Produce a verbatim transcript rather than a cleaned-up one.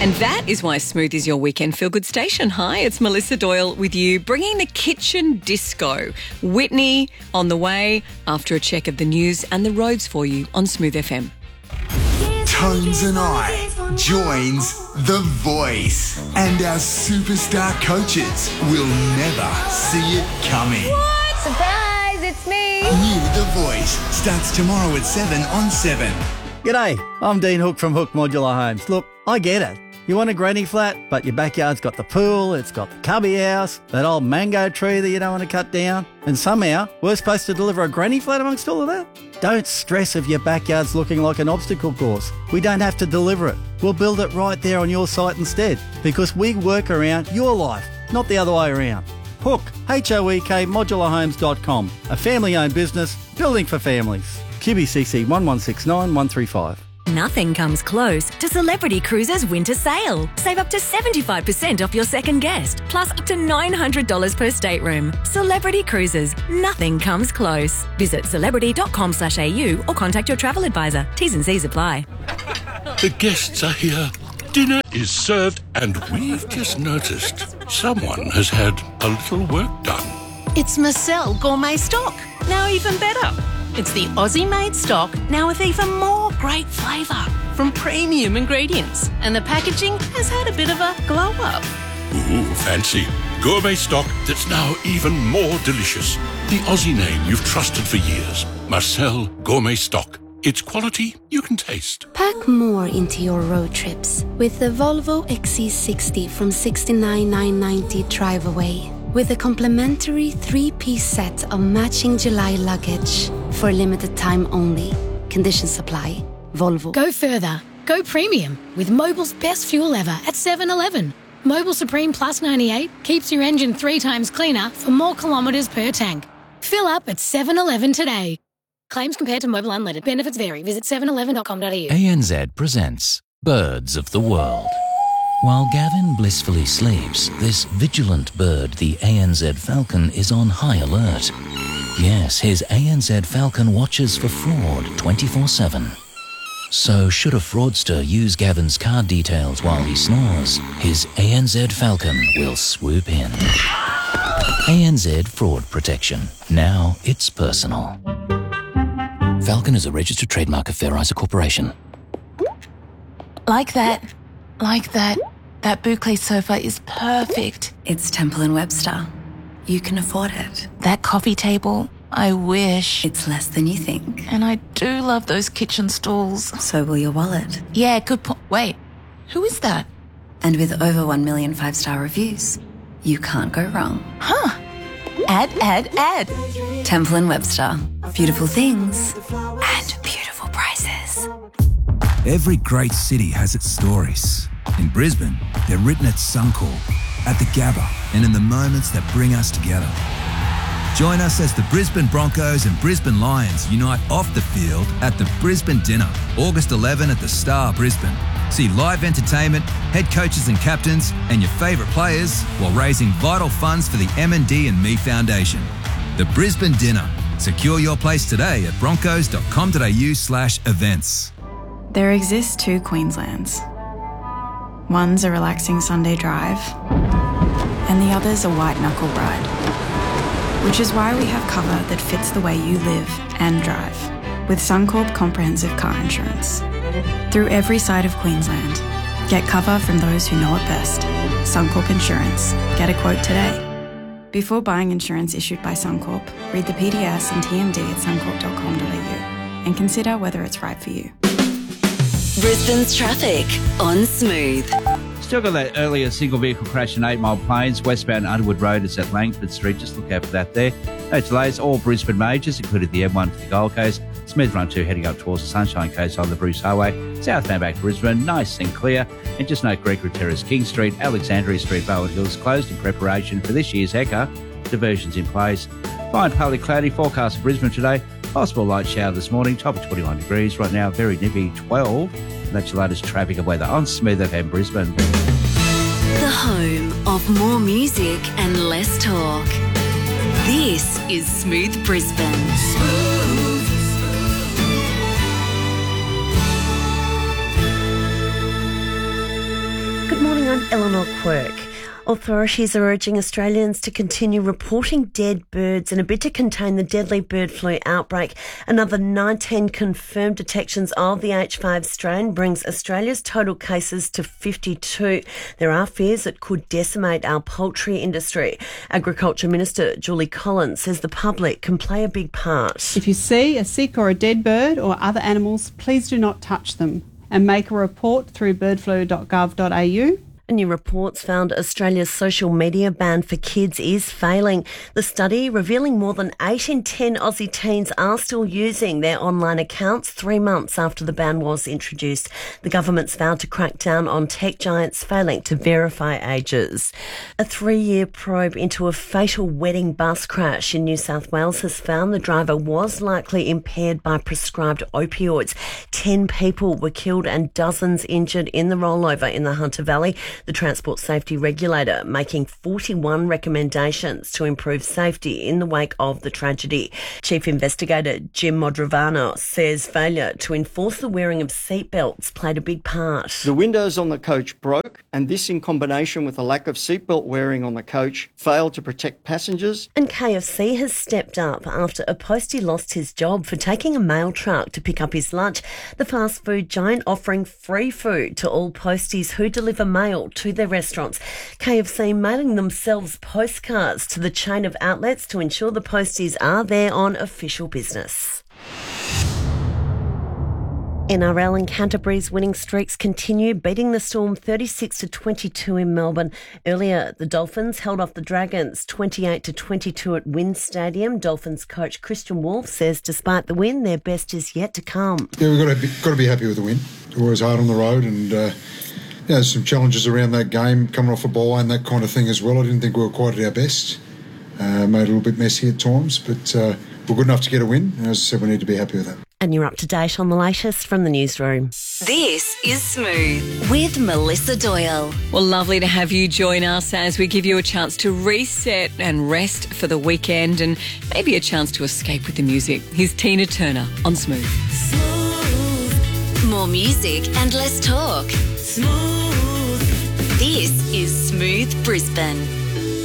And that is why Smooth is your weekend feel-good station. Hi, it's Melissa Doyle with you, bringing the kitchen disco. Whitney on the way after a check of the news and the roads for you on Smooth F M. Tones and I joins The Voice, and our superstar coaches will never see it coming. What? Surprise, it's me. New The Voice starts tomorrow at seven on seven. G'day, I'm Dean Hook from Hook Modular Homes. Look, I get it. You want a granny flat, but your backyard's got the pool, it's got the cubby house, that old mango tree that you don't want to cut down, and somehow we're supposed to deliver a granny flat amongst all of that? Don't stress if your backyard's looking like an obstacle course. We don't have to deliver it. We'll build it right there on your site instead, because we work around your life, not the other way around. Hook, H O E K, modular homes dot com, a family-owned business building for families. Q B C C one one six nine one three five. Nothing comes close to Celebrity Cruises' winter sale. Save up to seventy-five percent off your second guest, plus up to nine hundred dollars per stateroom. Celebrity Cruises, nothing comes close. Visit celebrity dot com slash A U or contact your travel advisor. T's and C's apply. The guests are here. Dinner is served, and we've just noticed someone has had a little work done. It's Marcel Gourmet Stock, now even better. It's the Aussie-made stock, now with even more great flavour from premium ingredients. And the packaging has had a bit of a glow-up. Ooh, fancy. Gourmet stock that's now even more delicious. The Aussie name you've trusted for years. Marcel Gourmet Stock. It's quality you can taste. Pack more into your road trips with the Volvo X C sixty from sixty-nine thousand nine hundred ninety drive away. With a complimentary three-piece set of matching July luggage for a limited time only. Conditions supply. Volvo. Go further. Go premium with Mobil's best fuel ever at seven eleven. Mobil Supreme Plus ninety-eight keeps your engine three times cleaner for more kilometres per tank. Fill up at seven eleven today. Claims compared to Mobil Unleaded. Benefits vary. Visit seven eleven dot com dot a u. A N Z presents Birds of the World. While Gavin blissfully sleeps, this vigilant bird, the A N Z falcon, is on high alert. Yes, his A N Z falcon watches for fraud twenty-four seven. So should a fraudster use Gavin's card details while he snores, his A N Z falcon will swoop in. A N Z Fraud Protection. Now it's personal. Falcon is a registered trademark of Fair Isa Corporation. Like that. Like that. That boucle sofa is perfect. It's Temple and Webster. You can afford it. That coffee table, I wish. It's less than you think. And I do love those kitchen stools. So will your wallet. Yeah, good point. Wait, who is that? And with over one million five-star reviews, you can't go wrong. Huh. Add, add, add. Temple and Webster. Beautiful things and beautiful prices. Every great city has its stories. In Brisbane, they're written at Suncorp, at the Gabba, and in the moments that bring us together. Join us as the Brisbane Broncos and Brisbane Lions unite off the field at the Brisbane Dinner, August eleventh at the Star Brisbane. See live entertainment, head coaches and captains, and your favourite players while raising vital funds for the M and D and Me Foundation. The Brisbane Dinner. Secure your place today at broncos dot com dot a u slash events. There exist two Queenslands. One's a relaxing Sunday drive, and the other's a white-knuckle ride. Which is why we have cover that fits the way you live and drive, with Suncorp Comprehensive Car Insurance. Through every side of Queensland, get cover from those who know it best. Suncorp Insurance. Get a quote today. Before buying insurance issued by Suncorp, read the P D S and T M D at suncorp dot com dot a u and consider whether it's right for you. Brisbane's traffic on Smooth. Still got that earlier single vehicle crash in Eight Mile Plains. Westbound Underwood Road is at Langford Street. Just look out for that there. No delays. All Brisbane majors, including the M one for the Gold Coast. Smooth Run two heading up towards the Sunshine Coast on the Bruce Highway. Southbound back to Brisbane, nice and clear. And just note Gregory Terrace, King Street, Alexandria Street, Bowen Hills closed in preparation for this year's Hecka. Diversions in place. Fine, partly cloudy. Forecast for Brisbane today. Possible light shower this morning. Top of twenty-one degrees. Right now, very nippy twelve. And that's your latest traffic and weather on Smooth F M Brisbane. The home of more music and less talk. This is Smooth Brisbane. Smooth. morning, I'm Eleanor Quirk. Authorities are urging Australians to continue reporting dead birds in a bid to contain the deadly bird flu outbreak. Another nineteen confirmed detections of the H five strain brings Australia's total cases to fifty-two. There are fears it could decimate our poultry industry. Agriculture Minister Julie Collins says the public can play a big part. If you see a sick or a dead bird or other animals, please do not touch them and make a report through birdflu dot gov dot a u. New reports found Australia's social media ban for kids is failing. The study revealing more than eight in ten Aussie teens are still using their online accounts three months after the ban was introduced. The government's vowed to crack down on tech giants failing to verify ages. A three-year probe into a fatal wedding bus crash in New South Wales has found the driver was likely impaired by prescribed opioids. Ten people were killed and dozens injured in the rollover in the Hunter Valley. The Transport Safety Regulator making forty-one recommendations to improve safety in the wake of the tragedy. Chief Investigator Jim Modrovano says failure to enforce the wearing of seatbelts played a big part. The windows on the coach broke, and this in combination with a lack of seatbelt wearing on the coach failed to protect passengers. And K F C has stepped up after a postie lost his job for taking a mail truck to pick up his lunch. The fast food giant offering free food to all posties who deliver mail to their restaurants. K F C mailing themselves postcards to the chain of outlets to ensure the posties are there on official business. N R L and Canterbury's winning streaks continue, beating the Storm thirty-six to twenty-two in Melbourne. Earlier, the Dolphins held off the Dragons twenty-eight to twenty-two at WIN Stadium. Dolphins coach Christian Wolf says despite the win, their best is yet to come. Yeah, we've got to be, got to be happy with the win. It was hard on the road and uh, yeah, there's some challenges around that game, coming off a bye and that kind of thing as well. I didn't think we were quite at our best. Uh, made it a little bit messy at times, but uh, we're good enough to get a win. And as I said, we need to be happy with that. And you're up to date on the latest from the newsroom. This is Smooth with Melissa Doyle. Well, lovely to have you join us as we give you a chance to reset and rest for the weekend and maybe a chance to escape with the music. Here's Tina Turner on Smooth. Smooth. More music and less talk. Smooth. This is Smooth Brisbane.